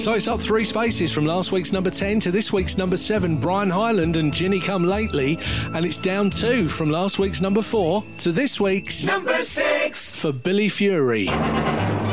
So it's up 3 spaces from last week's number 10 to this week's number 7, Brian Hyland and Ginny Come Lately, and it's down 2 from last week's number 4 to this week's number 6 for Billy Fury.